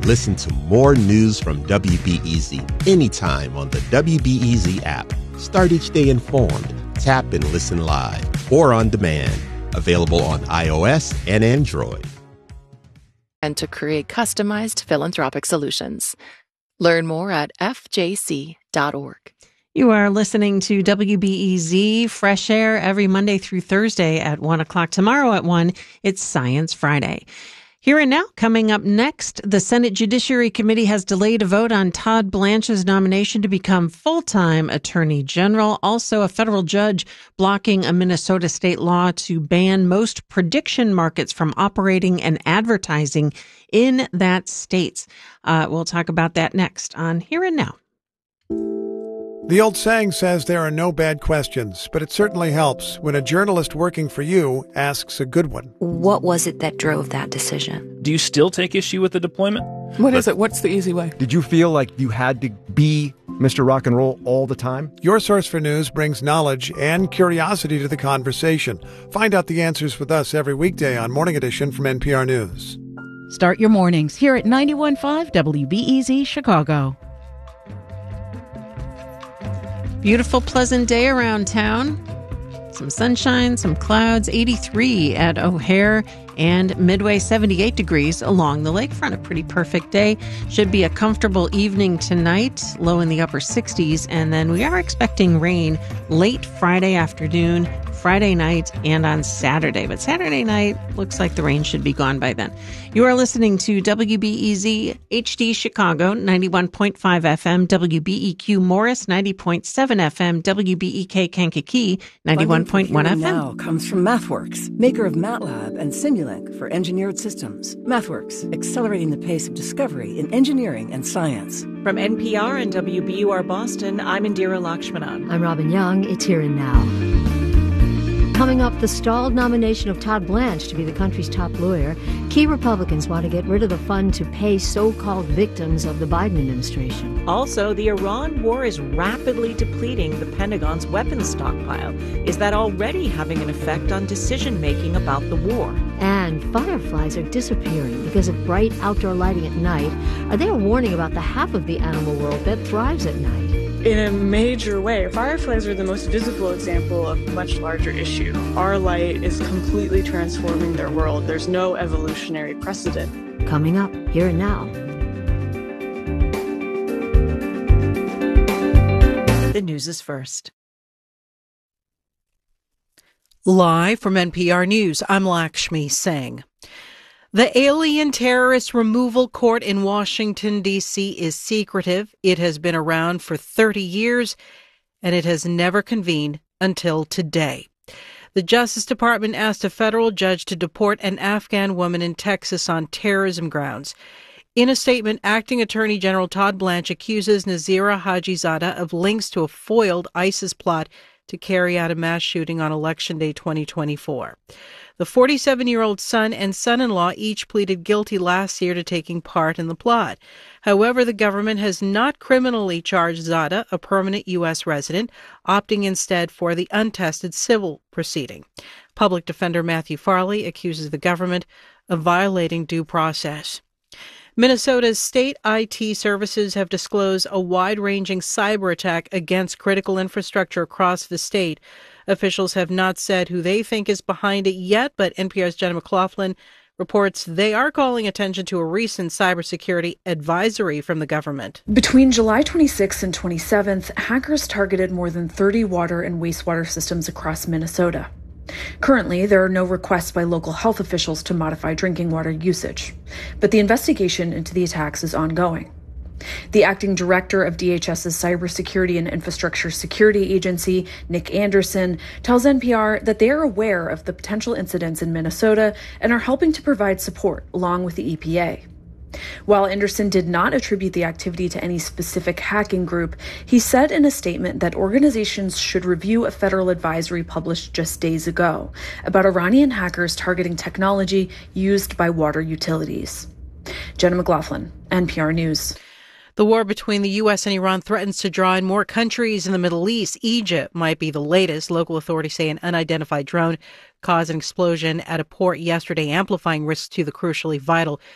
Listen to more news from WBEZ anytime on the WBEZ app. Start each day informed. Tap and listen live or on demand. Available on iOS and Android. And to create customized philanthropic solutions. Learn more at fjc.org. You are listening to WBEZ Fresh Air every Monday through Thursday at 1 o'clock. Tomorrow at 1, it's Science Friday. Here and now, coming up next, the Senate Judiciary Committee has delayed a vote on Todd Blanche's nomination to become full-time Attorney General. Also, a federal judge blocking a Minnesota state law to ban most prediction markets from operating and advertising in that state. We'll talk about that next on Here and Now. The old saying says there are no bad questions, but it certainly helps when a journalist working for you asks a good one. What was it that drove that decision? Do you still take issue with the deployment? What is it? What's the easy way? Did you feel like you had to be Mr. Rock and Roll all the time? Your Source for News brings knowledge and curiosity to the conversation. Find out the answers with us every weekday on Morning Edition from NPR News. Start your mornings here at 91.5 WBEZ Chicago. Beautiful, pleasant day around town. Some sunshine, some clouds, 83 at O'Hare, and Midway 78 degrees along the lakefront. A pretty perfect day. Should be a comfortable evening tonight, low in the upper 60s, and then we are expecting rain late Friday afternoon, Friday night, and on Saturday. But Saturday night looks like the rain should be gone by then. You are listening to WBEZ HD Chicago, 91.5 FM, WBEQ Morris, 90.7 FM, WBEK Kankakee, 91.1 FM. Now comes from MathWorks, maker of MATLAB and Simulink for engineered systems. MathWorks, accelerating the pace of discovery in engineering and science. From NPR and WBUR Boston, I'm Indira Lakshmanan. I'm Robin Young. It's Here and Now. Coming up, the stalled nomination of Todd Blanche to be the country's top lawyer. Key Republicans want to get rid of the fund to pay so-called victims of the Biden administration. Also, the Iran war is rapidly depleting the Pentagon's weapons stockpile. Is that already having an effect on decision-making about the war? And fireflies are disappearing because of bright outdoor lighting at night. Are they a warning about the half of the animal world that thrives at night? In a major way, fireflies are the most visible example of a much larger issue. Our light is completely transforming their world. There's no evolutionary precedent. Coming up, Here and Now. The news is first. Live from NPR News, I'm Lakshmi Singh. The Alien Terrorist Removal Court in Washington, D.C. is secretive. It has been around for 30 years, and it has never convened until today. The Justice Department asked a federal judge to deport an Afghan woman in Texas on terrorism grounds. In a statement, Acting Attorney General Todd Blanche accuses Nazira Hajizadeh of links to a foiled ISIS plot to carry out a mass shooting on Election Day 2024. The 47-year-old son and son-in-law each pleaded guilty last year to taking part in the plot. However, the government has not criminally charged Zadeh, a permanent U.S. resident, opting instead for the untested civil proceeding. Public Defender Matthew Farley accuses the government of violating due process. Minnesota's state IT services have disclosed a wide-ranging cyber attack against critical infrastructure across the state. Officials have not said who they think is behind it yet, but NPR's Jenna McLaughlin reports they are calling attention to a recent cybersecurity advisory from the government. Between July 26th and 27th, hackers targeted more than 30 water and wastewater systems across Minnesota. Currently, there are no requests by local health officials to modify drinking water usage, but the investigation into the attacks is ongoing. The acting director of DHS's Cybersecurity and Infrastructure Security Agency, Nick Anderson, tells NPR that they are aware of the potential incidents in Minnesota and are helping to provide support along with the EPA. While Anderson did not attribute the activity to any specific hacking group, he said in a statement that organizations should review a federal advisory published just days ago about Iranian hackers targeting technology used by water utilities. Jenna McLaughlin, NPR News. The war between the U.S. and Iran threatens to draw in more countries in the Middle East. Egypt might be the latest. Local authorities say an unidentified drone caused an explosion at a port yesterday, amplifying risks to the crucially vital